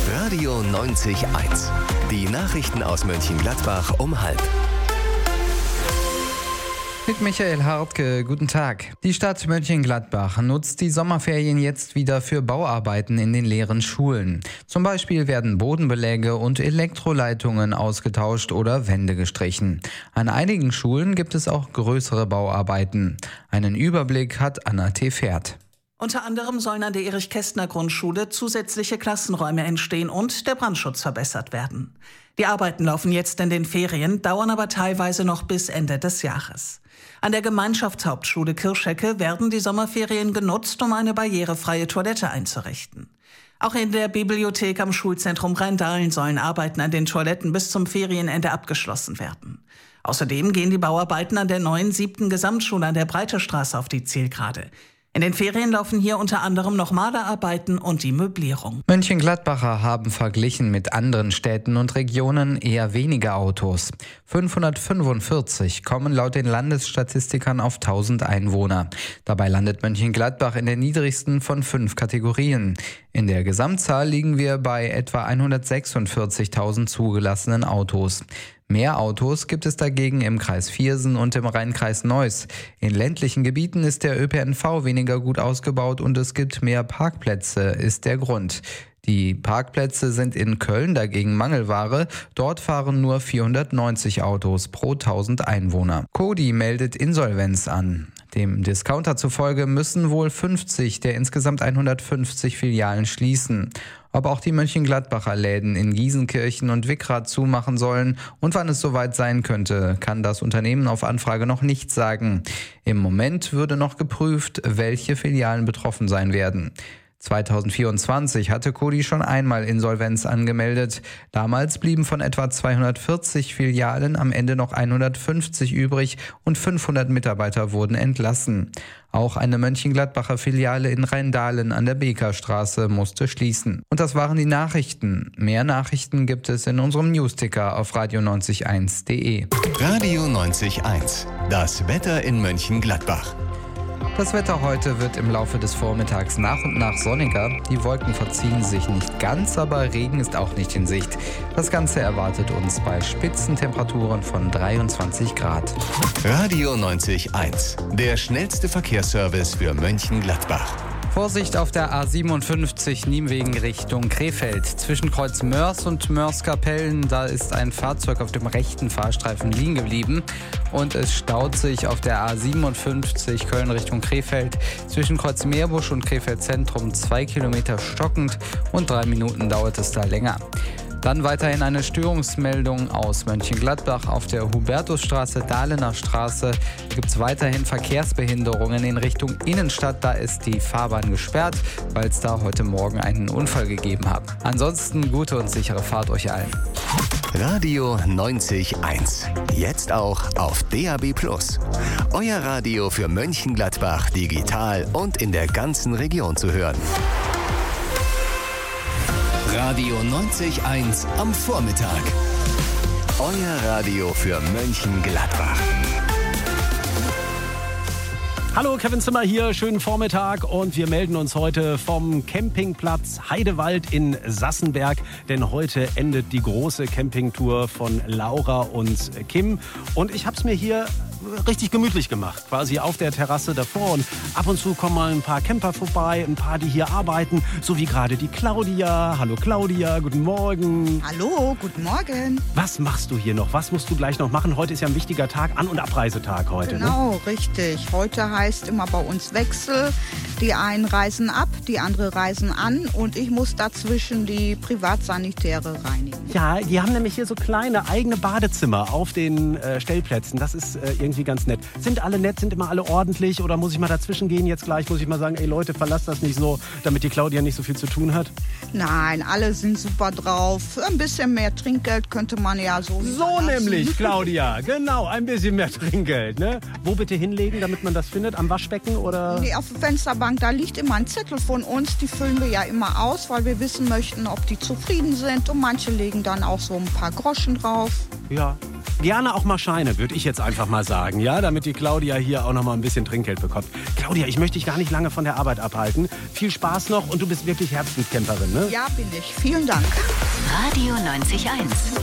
Radio 90.1. Die Nachrichten aus Mönchengladbach um 12:30. Mit Michael Hartke, guten Tag. Die Stadt Mönchengladbach nutzt die Sommerferien jetzt wieder für Bauarbeiten in den leeren Schulen. Zum Beispiel werden Bodenbeläge und Elektroleitungen ausgetauscht oder Wände gestrichen. An einigen Schulen gibt es auch größere Bauarbeiten. Einen Überblick hat Anna Tefert. Unter anderem sollen an der Erich-Kästner-Grundschule zusätzliche Klassenräume entstehen und der Brandschutz verbessert werden. Die Arbeiten laufen jetzt in den Ferien, dauern aber teilweise noch bis Ende des Jahres. An der Gemeinschaftshauptschule Kirschecke werden die Sommerferien genutzt, um eine barrierefreie Toilette einzurichten. Auch in der Bibliothek am Schulzentrum Rheindahlen sollen Arbeiten an den Toiletten bis zum Ferienende abgeschlossen werden. Außerdem gehen die Bauarbeiten an der neuen 7. Gesamtschule an der Breiterstraße auf die Zielgerade. In den Ferien laufen hier unter anderem noch Malerarbeiten und die Möblierung. Mönchengladbacher haben verglichen mit anderen Städten und Regionen eher weniger Autos. 545 kommen laut den Landesstatistikern auf 1000 Einwohner. Dabei landet Mönchengladbach in der niedrigsten von 5 Kategorien. In der Gesamtzahl liegen wir bei etwa 146.000 zugelassenen Autos. Mehr Autos gibt es dagegen im Kreis Viersen und im Rheinkreis Neuss. In ländlichen Gebieten ist der ÖPNV weniger gut ausgebaut und es gibt mehr Parkplätze, ist der Grund. Die Parkplätze sind in Köln dagegen Mangelware. Dort fahren nur 490 Autos pro 1000 Einwohner. Coty meldet Insolvenz an. Dem Discounter zufolge müssen wohl 50 der insgesamt 150 Filialen schließen. Ob auch die Mönchengladbacher Läden in Giesenkirchen und Wickrath zumachen sollen und wann es soweit sein könnte, kann das Unternehmen auf Anfrage noch nicht sagen. Im Moment würde noch geprüft, welche Filialen betroffen sein werden. 2024 hatte Coty schon einmal Insolvenz angemeldet. Damals blieben von etwa 240 Filialen am Ende noch 150 übrig und 500 Mitarbeiter wurden entlassen. Auch eine Mönchengladbacher Filiale in Rheindahlen an der Bekerstraße musste schließen. Und das waren die Nachrichten. Mehr Nachrichten gibt es in unserem Newsticker auf radio901.de. Radio 90.1. Das Wetter in Mönchengladbach. Das Wetter heute wird im Laufe des Vormittags nach und nach sonniger. Die Wolken verziehen sich nicht ganz, aber Regen ist auch nicht in Sicht. Das Ganze erwartet uns bei Spitzentemperaturen von 23 Grad. Radio 90.1. Der schnellste Verkehrsservice für Mönchengladbach. Vorsicht auf der A57 Nienwegen Richtung Krefeld. Zwischen Kreuz Mörs und Mörs-Kapellen, da ist ein Fahrzeug auf dem rechten Fahrstreifen liegen geblieben. Und es staut sich auf der A57 Köln Richtung Krefeld. Zwischen Kreuz Meerbusch und Krefeld Zentrum 2 Kilometer stockend und 3 Minuten dauert es da länger. Dann weiterhin eine Störungsmeldung aus Mönchengladbach. Auf der Hubertusstraße, Dahlener Straße gibt es weiterhin Verkehrsbehinderungen in Richtung Innenstadt. Da ist die Fahrbahn gesperrt, weil es da heute Morgen einen Unfall gegeben hat. Ansonsten gute und sichere Fahrt euch allen. Radio 90.1. Jetzt auch auf DAB+. Euer Radio für Mönchengladbach digital und in der ganzen Region zu hören. Radio 90.1 am Vormittag. Euer Radio für Mönchengladbach. Hallo, Kevin Zimmer hier, schönen Vormittag und wir melden uns heute vom Campingplatz Heidewald in Sassenberg, denn heute endet die große Campingtour von Laura und Kim und ich habe es mir hier richtig gemütlich gemacht, quasi auf der Terrasse davor und ab und zu kommen mal ein paar Camper vorbei, ein paar, die hier arbeiten, so wie gerade die Claudia. Hallo Claudia, guten Morgen. Hallo, guten Morgen. Was machst du hier noch? Was musst du gleich noch machen? Heute ist ja ein wichtiger Tag, An- und Abreisetag heute. Genau, ne? Richtig. Heute heißt immer bei uns Wechsel. Die einen reisen ab, die andere reisen an und ich muss dazwischen die Privatsanitäre reinigen. Ja, die haben nämlich hier so kleine eigene Badezimmer auf den Stellplätzen. Das ist irgendwie ganz nett. Sind alle nett, sind immer alle ordentlich oder muss ich mal dazwischen gehen jetzt gleich? Muss ich mal sagen, ey Leute, verlasst das nicht so, damit die Claudia nicht so viel zu tun hat? Nein, alle sind super drauf. Ein bisschen mehr Trinkgeld könnte man ja so So nämlich, Claudia. Genau, ein bisschen mehr Trinkgeld. Ne? Wo bitte hinlegen, damit man das findet? Am Waschbecken oder? Nee, auf der Fensterbank, da liegt immer ein Zettel von uns. Die füllen wir ja immer aus, weil wir wissen möchten, ob die zufrieden sind. Und manche legen dann auch so ein paar Groschen drauf. Ja. Gerne auch mal Scheine, würde ich jetzt einfach mal sagen, ja, damit die Claudia hier auch noch mal ein bisschen Trinkgeld bekommt. Claudia, ich möchte dich gar nicht lange von der Arbeit abhalten. Viel Spaß noch und du bist wirklich Herzenscamperin, ne? Ja, bin ich. Vielen Dank. Radio 90.1.